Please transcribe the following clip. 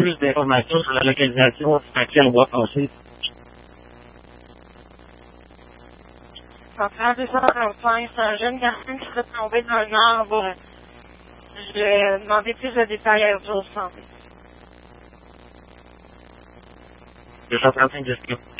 plus d'informations sur la localisation à laquelle on doit passer. En 3235, c'est un jeune garçon qui serait tombé dans un arbre. Je vais demander plus de détails à Urgence Santé. 235 10.